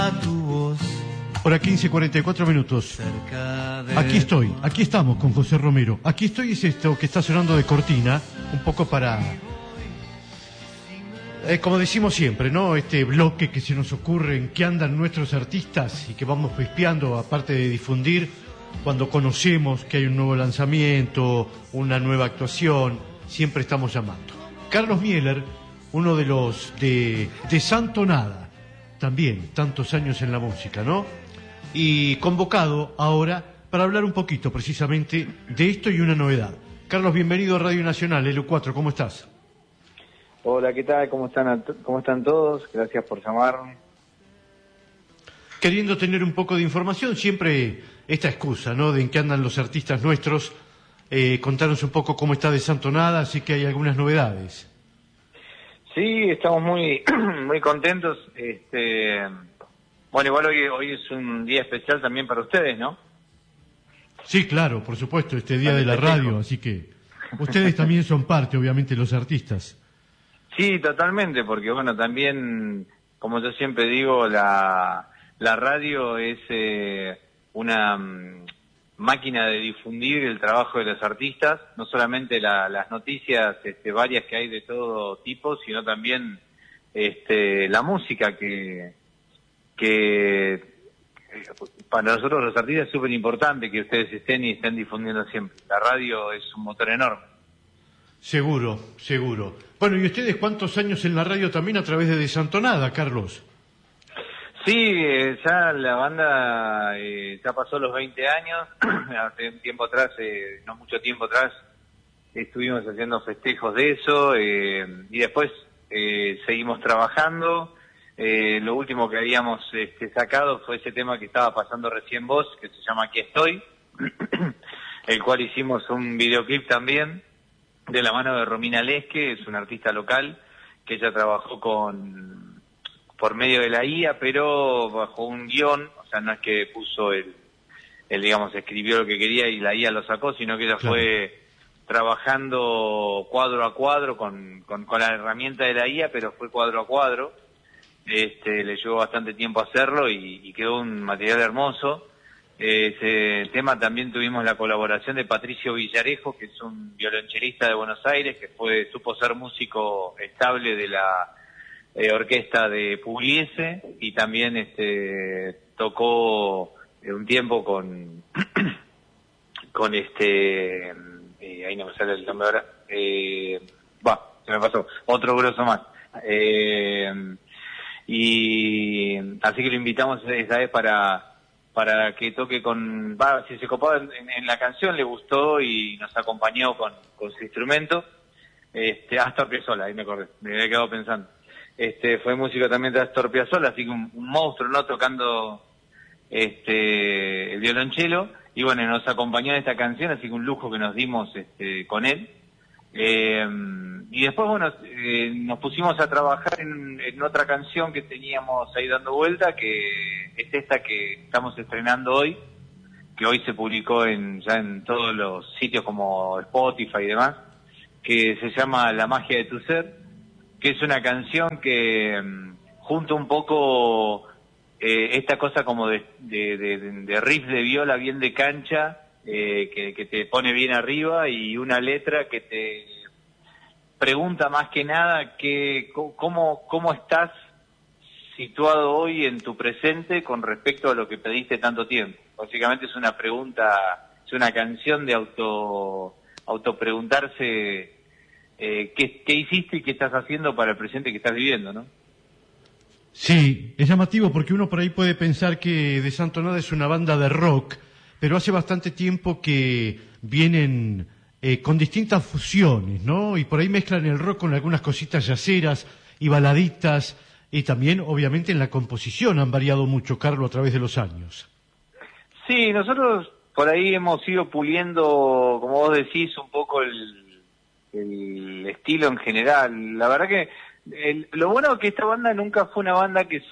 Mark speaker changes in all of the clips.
Speaker 1: Hora 15:44 minutos. Aquí estamos con José Romero. Aquí estoy es esto que está sonando de cortina, un poco para, como decimos siempre, ¿no? Este bloque que se nos ocurre en qué andan nuestros artistas y que vamos pispeando, aparte de difundir, cuando conocemos que hay un nuevo lanzamiento, una nueva actuación, siempre estamos llamando. Carlos Mieler, uno de los de Santo Nada, también tantos años en la música, ¿no? Y convocado ahora para hablar un poquito precisamente de esto y una novedad. Carlos, bienvenido a Radio Nacional, LU4, ¿cómo estás?
Speaker 2: Hola, ¿qué tal? ¿Cómo están todos? Gracias por llamarme.
Speaker 1: Queriendo tener un poco de información, siempre esta excusa, ¿no? De en qué andan los artistas nuestros, contarnos un poco cómo está de Santo Nada, así que hay algunas novedades.
Speaker 2: Sí, estamos muy muy contentos. Bueno, igual hoy es un día especial también para ustedes, ¿no?
Speaker 1: Sí, claro, por supuesto, este día de la radio, así que ustedes también son parte, obviamente, los artistas.
Speaker 2: Sí, totalmente, porque bueno, también, como yo siempre digo, la radio es una máquina de difundir el trabajo de los artistas, no solamente las noticias varias que hay de todo tipo, sino también la música que para nosotros los artistas es súper importante que ustedes estén y estén difundiendo siempre. La radio es un motor enorme.
Speaker 1: Seguro. Bueno, ¿y ustedes cuántos años en la radio también a través de Desantonada, Carlos?
Speaker 2: Sí, ya la banda ya pasó los 20 años. Hace un tiempo atrás, no mucho tiempo atrás, estuvimos haciendo festejos de eso y después seguimos trabajando. Lo último que habíamos sacado fue ese tema que estaba pasando recién vos, que se llama Aquí Estoy, el cual hicimos un videoclip también, de la mano de Romina Lesque, es una artista local, que ella trabajó por medio de la IA, pero bajo un guión, o sea, no es que puso el digamos, escribió lo que quería y la IA lo sacó, sino que ella fue trabajando cuadro a cuadro con la herramienta de la IA, pero fue cuadro a cuadro. Le llevó bastante tiempo hacerlo y quedó un material hermoso. Ese tema también tuvimos la colaboración de Patricio Villarejo, que es un violonchelista de Buenos Aires, que supo ser músico estable de la orquesta de Pugliese, y también tocó un tiempo con ahí no me sale el nombre ahora, se me pasó, otro grosso más. Y así que lo invitamos esa vez para que toque si se copó en la canción, le gustó y nos acompañó con su instrumento. Astor Piazzolla, ahí me acordé, me había quedado pensando. Fue músico también de Astor Piazzolla, así que un monstruo, ¿no? Tocando el violonchelo, y bueno, nos acompañó en esta canción, así que un lujo que nos dimos con él. Y después, bueno, nos pusimos a trabajar en otra canción que teníamos ahí dando vuelta, que es esta que estamos estrenando hoy, que hoy se publicó ya en todos los sitios como Spotify y demás, que se llama La Magia de tu Ser, que es una canción que junta un poco esta cosa como de riff de viola bien de cancha, que te pone bien arriba, y una letra que te pregunta más que nada cómo estás situado hoy en tu presente con respecto a lo que pediste tanto tiempo. Básicamente es una pregunta, es una canción de autopreguntarse qué hiciste y qué estás haciendo para el presente que estás viviendo, ¿no?
Speaker 1: Sí, es llamativo porque uno por ahí puede pensar que Desantonada es una banda de rock, pero hace bastante tiempo que vienen con distintas fusiones, ¿no? Y por ahí mezclan el rock con algunas cositas yaceras y baladitas, y también, obviamente, en la composición han variado mucho, Carlos, a través de los años.
Speaker 2: Sí, nosotros por ahí hemos ido puliendo, como vos decís, un poco el estilo en general. La verdad que lo bueno es que esta banda nunca fue una banda que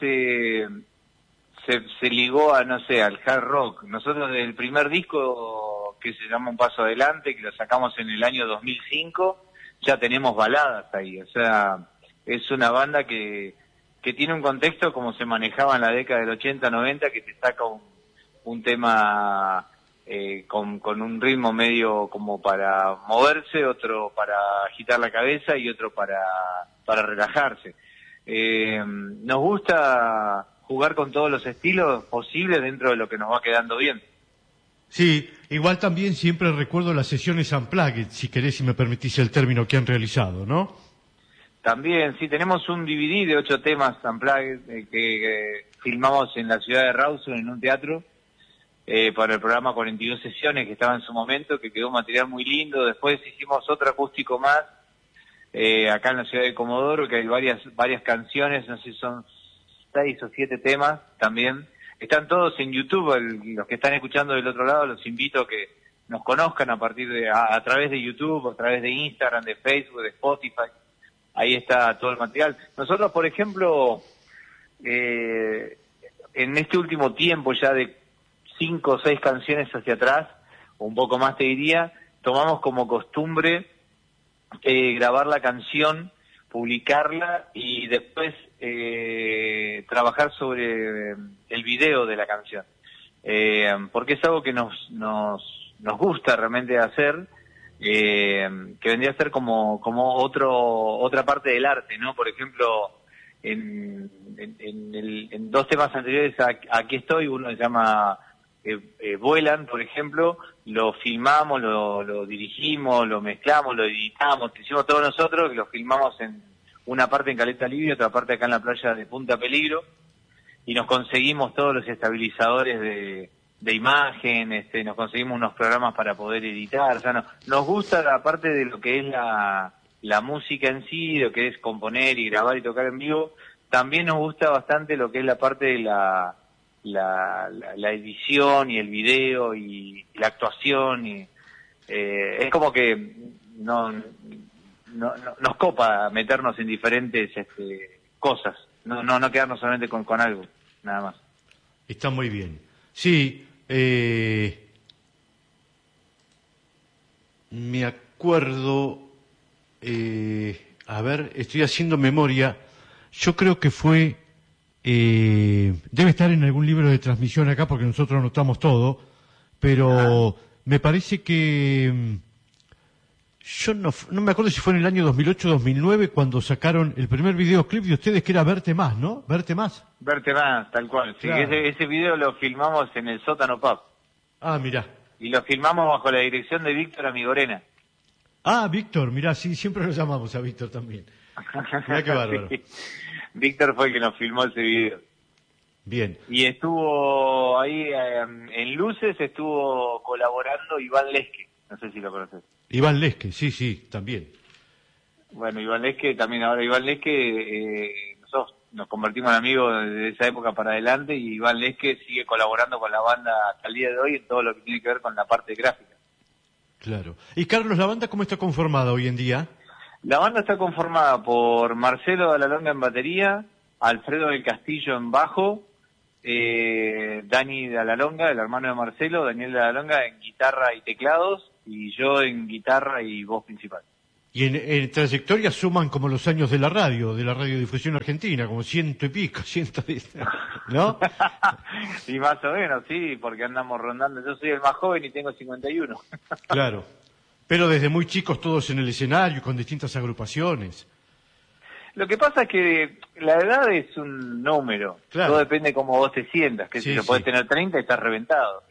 Speaker 2: se ligó a, no sé, al hard rock. Nosotros del primer disco, que se llama Un Paso Adelante, que lo sacamos en el año 2005, ya tenemos baladas ahí. O sea, es una banda que que tiene un contexto como se manejaba en la década del 80-90, que te saca un tema con un ritmo medio como para moverse, otro para agitar la cabeza y otro para relajarse. Nos gusta jugar con todos los estilos posibles dentro de lo que nos va quedando bien.
Speaker 1: Sí, igual también siempre recuerdo las sesiones Unplugged, si querés, si me permitís el término, que han realizado, ¿no?
Speaker 2: También, sí, tenemos un DVD de 8 temas Unplugged que filmamos en la ciudad de Rawson, en un teatro, para el programa 42 sesiones que estaba en su momento, que quedó un material muy lindo. Después hicimos otro acústico más, acá en la ciudad de Comodoro, que hay varias canciones, no sé si son 6 o 7 temas también. Están todos en YouTube, los que están escuchando del otro lado, los invito a que nos conozcan a través de YouTube, a través de Instagram, de Facebook, de Spotify. Ahí está todo el material. Nosotros, por ejemplo, en este último tiempo ya de 5 o 6 canciones hacia atrás, o un poco más te diría, tomamos como costumbre grabar la canción, publicarla y después trabajar sobre el video de la canción. Porque es algo que nos gusta realmente hacer, que vendría a ser como otra parte del arte, ¿no? Por ejemplo, en 2 temas anteriores a Aquí estoy, uno se llama Vuelan, por ejemplo, lo filmamos, lo dirigimos, lo mezclamos, lo editamos, lo hicimos todos nosotros, lo filmamos en una parte en Caleta Livio, otra parte acá en la playa de Punta Peligro, y nos conseguimos todos los estabilizadores de imagen, nos conseguimos unos programas para poder editar. O sea, nos gusta la parte de lo que es la música en sí, lo que es componer y grabar y tocar en vivo. También nos gusta bastante lo que es la parte de la edición y el video y la actuación. Y es como que nos copa meternos en diferentes cosas, no quedarnos solamente con algo, nada más.
Speaker 1: Está muy bien. Sí, me acuerdo, a ver, estoy haciendo memoria, yo creo que fue, debe estar en algún libro de transmisión acá porque nosotros anotamos todo, pero me parece que, yo no me acuerdo si fue en el año 2008 o 2009 cuando sacaron el primer videoclip de ustedes que era Verte Más, ¿no? Verte Más.
Speaker 2: Verte Más, tal cual. Sí,
Speaker 1: claro.
Speaker 2: Ese video lo filmamos en el Sótano Pub.
Speaker 1: Ah, mirá.
Speaker 2: Y lo filmamos bajo la dirección de Víctor Amigorena.
Speaker 1: Ah, Víctor, mirá, sí, siempre lo llamamos a Víctor también. Mirá qué bárbaro.
Speaker 2: Sí. Víctor fue el que nos filmó ese video.
Speaker 1: Bien.
Speaker 2: Y estuvo ahí en Luces, estuvo colaborando Iván Lesque. No sé si lo conoces.
Speaker 1: Iván Lesque, sí, también.
Speaker 2: Bueno, Iván Lesque, también ahora Iván Lesque, nosotros nos convertimos en amigos desde esa época para adelante y Iván Lesque sigue colaborando con la banda hasta el día de hoy en todo lo que tiene que ver con la parte gráfica.
Speaker 1: Claro. Y Carlos, ¿la banda cómo está conformada hoy en día?
Speaker 2: La banda está conformada por Marcelo de la Longa en batería, Alfredo del Castillo en bajo, Dani de la Longa, el hermano de Marcelo, Daniel de la Longa en guitarra y teclados, y yo en guitarra y voz principal.
Speaker 1: Y en trayectoria suman como los años de la radiodifusión argentina, como 100 y pico, 110, ¿no?
Speaker 2: Y más o menos, sí, porque andamos rondando. Yo soy el más joven y tengo 51.
Speaker 1: Claro, pero desde muy chicos todos en el escenario, con distintas agrupaciones.
Speaker 2: Lo que pasa es que la edad es un número,
Speaker 1: claro.
Speaker 2: Todo depende de cómo vos te sientas, que
Speaker 1: sí,
Speaker 2: si lo podés tener 30 estás reventado.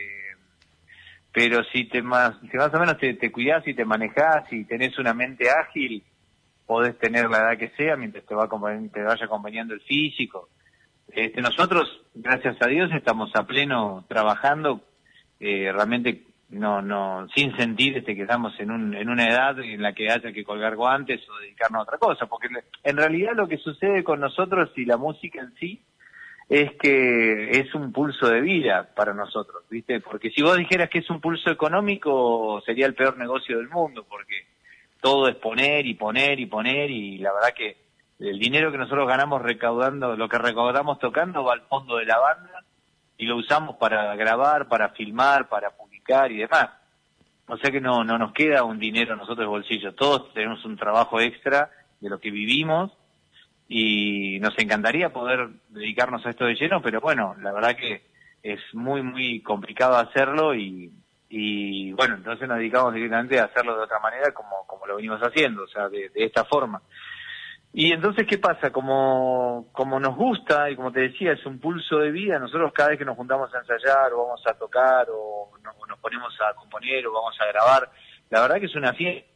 Speaker 2: Pero si más o menos te cuidás y te manejás y tenés una mente ágil, podés tener la edad que sea mientras te vaya acompañando el físico. Nosotros, gracias a Dios, estamos a pleno trabajando, realmente no sin sentir que estamos en una edad en la que haya que colgar guantes o dedicarnos a otra cosa, porque en realidad lo que sucede con nosotros y la música en sí es que es un pulso de vida para nosotros, ¿viste? Porque si vos dijeras que es un pulso económico, sería el peor negocio del mundo, porque todo es poner y poner y poner, y la verdad que el dinero que nosotros ganamos recaudando, lo que recaudamos tocando, va al fondo de la banda, y lo usamos para grabar, para filmar, para publicar y demás. O sea que no nos queda un dinero a nosotros de bolsillo, todos tenemos un trabajo extra de lo que vivimos, y nos encantaría poder dedicarnos a esto de lleno, pero bueno, la verdad que es muy, muy complicado hacerlo y bueno, entonces nos dedicamos directamente a hacerlo de otra manera como lo venimos haciendo, o sea, de esta forma. Y entonces, ¿qué pasa? Como nos gusta, y como te decía, es un pulso de vida, nosotros cada vez que nos juntamos a ensayar, o vamos a tocar, o nos ponemos a componer, o vamos a grabar, la verdad que es una fiesta.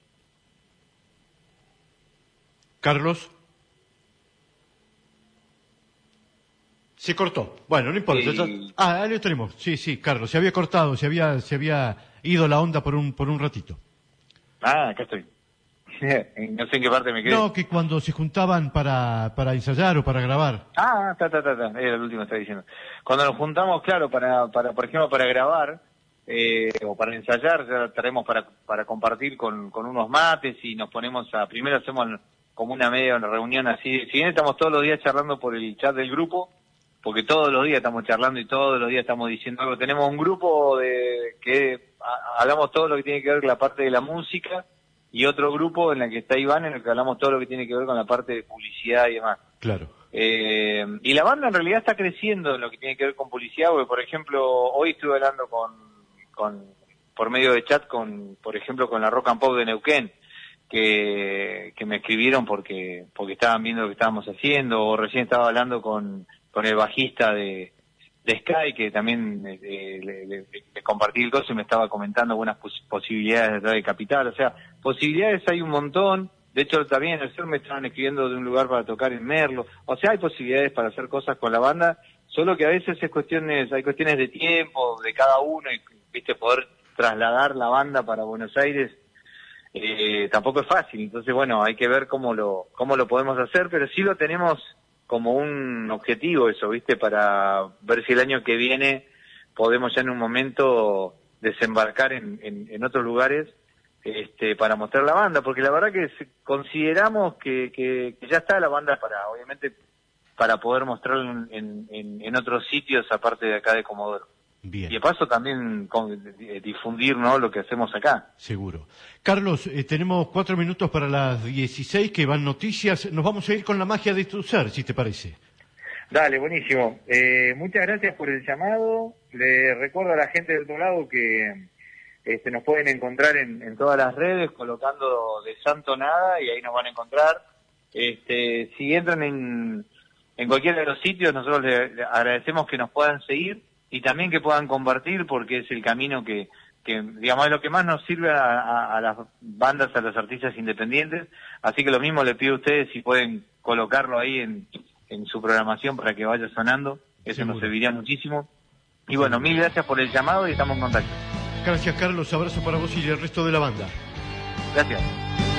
Speaker 1: Carlos. Se cortó. Bueno, no importa. Ahí lo tenemos. Sí, Carlos. Se había cortado, se había ido la onda por un ratito.
Speaker 2: Acá estoy. No sé en qué parte me quedé.
Speaker 1: No, que cuando se juntaban para ensayar o para grabar.
Speaker 2: Era el último que estaba diciendo. Cuando nos juntamos, claro, para por ejemplo, para grabar, o para ensayar, ya traemos para compartir con unos mates y nos ponemos primero hacemos como una media reunión así. Si bien estamos todos los días charlando por el chat del grupo, porque todos los días estamos charlando y todos los días estamos diciendo algo. Tenemos un grupo que hablamos todo lo que tiene que ver con la parte de la música y otro grupo en el que está Iván, en el que hablamos todo lo que tiene que ver con la parte de publicidad y demás.
Speaker 1: Claro.
Speaker 2: Y la banda en realidad está creciendo en lo que tiene que ver con publicidad, porque por ejemplo, hoy estuve hablando por medio de chat por ejemplo, con la Rock and Pop de Neuquén, que me escribieron porque estaban viendo lo que estábamos haciendo, o recién estaba hablando con el bajista de Sky, que también le compartí el coso y me estaba comentando algunas posibilidades detrás de Capital. O sea, posibilidades hay un montón. De hecho, también el me estaban escribiendo de un lugar para tocar en Merlo. O sea, hay posibilidades para hacer cosas con la banda, solo que a veces hay cuestiones de tiempo, de cada uno, y viste, poder trasladar la banda para Buenos Aires tampoco es fácil. Entonces, bueno, hay que ver cómo lo podemos hacer, pero sí lo tenemos como un objetivo eso, ¿viste? Para ver si el año que viene podemos ya en un momento desembarcar en otros lugares para mostrar la banda, porque la verdad que consideramos que ya está la banda obviamente, para poder mostrarlo en otros sitios aparte de acá de Comodoro.
Speaker 1: Bien.
Speaker 2: Y de paso también difundir, ¿no?, lo que hacemos acá.
Speaker 1: Seguro. Carlos, tenemos 4 minutos para las 16 que van noticias. Nos vamos a ir con la magia de tu ser, si te parece.
Speaker 2: Dale, buenísimo. Muchas gracias por el llamado. Le recuerdo a la gente del otro lado que nos pueden encontrar en todas las redes colocando De Santo Nada y ahí nos van a encontrar. Si entran en cualquiera de los sitios, nosotros le agradecemos que nos puedan seguir y también que puedan compartir, porque es el camino que digamos, es lo que más nos sirve a las bandas, a los artistas independientes. Así que lo mismo le pido a ustedes si pueden colocarlo ahí en su programación para que vaya sonando. Eso
Speaker 1: Seguro.
Speaker 2: nos serviría muchísimo. Y bueno, mil gracias por el llamado y estamos en contacto.
Speaker 1: Gracias, Carlos. Abrazo para vos y el resto de la banda.
Speaker 2: Gracias.